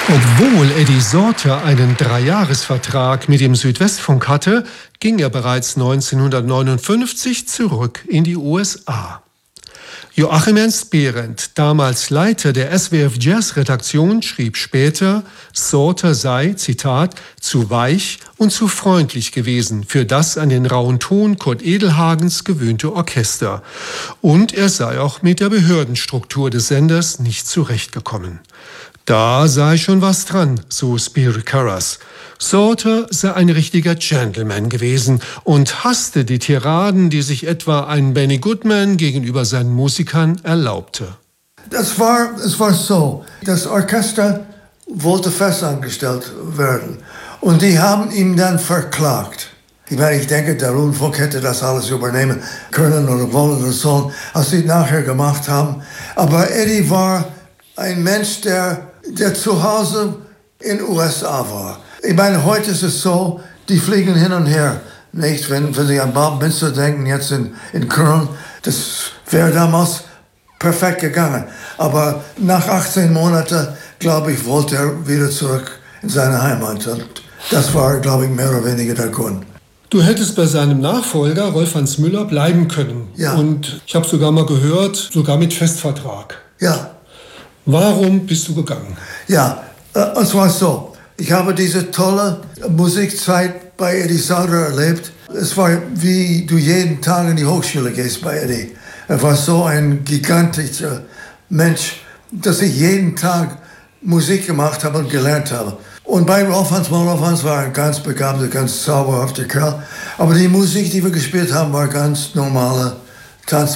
Obwohl Eddie Sauter einen Dreijahresvertrag mit dem Südwestfunk hatte, ging er bereits 1959 zurück in die USA. Joachim Ernst Behrendt, damals Leiter der SWF Jazz-Redaktion, schrieb später, Sauter sei, Zitat, zu weich und zu freundlich gewesen für das an den rauen Ton Kurt Edelhagens gewöhnte Orchester. Und er sei auch mit der Behördenstruktur des Senders nicht zurechtgekommen. Da sei schon was dran, so Spirit Curras. Sauter sei ein richtiger Gentleman gewesen und hasste die Tiraden, die sich etwa ein Benny Goodman gegenüber seinen Musikern erlaubte. Es war so, das Orchester wollte festangestellt werden und die haben ihn dann verklagt. Ich denke, der Rundfunk hätte das alles übernehmen können oder wollen oder sollen, als sie nachher gemacht haben. Aber Eddie war ein Mensch, der zu Hause in den USA war. Ich meine, heute ist es so, die fliegen hin und her. Nicht, wenn Sie an Bob Minster denken, jetzt in Köln, das wäre damals perfekt gegangen. Aber nach 18 Monaten, glaube ich, wollte er wieder zurück in seine Heimat. Und das war, glaube ich, mehr oder weniger der Grund. Du hättest bei seinem Nachfolger, Rolf-Hans Müller, bleiben können. Ja. Und ich habe sogar mal gehört, sogar mit Festvertrag. Ja. Warum bist du gegangen? Ja, es war so. Ich habe diese tolle Musikzeit bei Eddie Sauter erlebt. Es war wie du jeden Tag in die Hochschule gehst bei Eddie. Er war so ein gigantischer Mensch, dass ich jeden Tag Musik gemacht habe und gelernt habe. Und bei Rolf-Hans war ein ganz begabter, ganz zauberhafter Kerl. Aber die Musik, die wir gespielt haben, war ganz normale Tanz.